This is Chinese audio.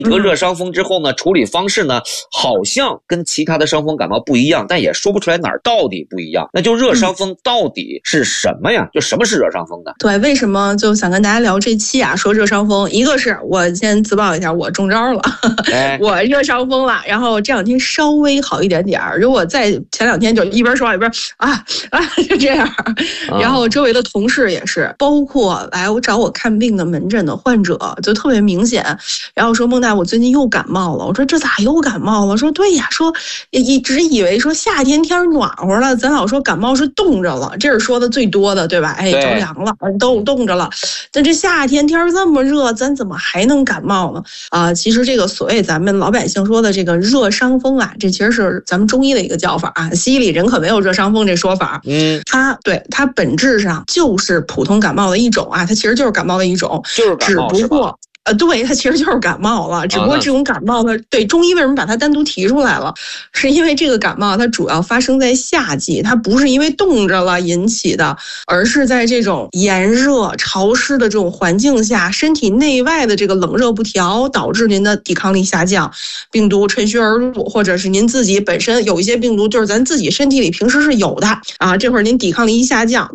得热伤风之后呢，处理方式呢好像跟其他的伤风感冒不一样，但也说不出来哪儿到底不一样。那就热伤风到底是什么呀？就什么是热伤风呢？ 对，为什么就想跟大家聊这期啊？说热伤风，一个是我先自曝一下，我中招了，我热伤风了，然后这两天稍微好一点点，如果在前两天就一边说话一边就这样，然后周围的同事也是，包括来找我看病的门诊的患者就特别明显，然后说孟大我最近又感冒了，我说这咋又感冒了？说对呀，说一直以为说夏天天暖和了，咱老说感冒是冻着了，这是说的最多的，对吧？哎，着凉了，都冻着了，但这夏天天这么热，咱怎么还能感冒呢？其实这个所谓咱们老百姓说的这个热伤风啊，这其实是咱们中医的一个叫法啊，西医里人可没有热伤风这说法。它本质上就是普通感冒的一种啊，它其实就是感冒的一种， 就是感冒， 只不过。对，它其实就是感冒了，只不过这种感冒呢，对中医为什么把它单独提出来了？是因为这个感冒它主要发生在夏季，它不是因为冻着了引起的，而是在这种炎热潮湿的这种环境下，身体内外的这个冷热不调，导致您的抵抗力下降，病毒趁虚而入，或者是您自己本身有一些病毒，就是咱自己身体里平时是有的啊，这会儿您抵抗力一下降。